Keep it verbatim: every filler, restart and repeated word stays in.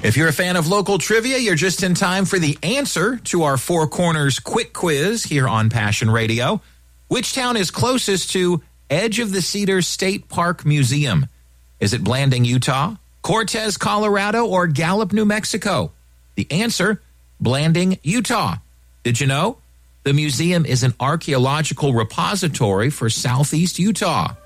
If you're a fan of local trivia, you're just in time for the answer to our Four Corners quick quiz here on Passion Radio. Which town is closest to Edge of the Cedars State Park Museum? Is it Blanding, Utah, Cortez, Colorado, or Gallup, New Mexico? The answer, Blanding, Utah. Did you know? The museum is an archaeological repository for Southeast Utah.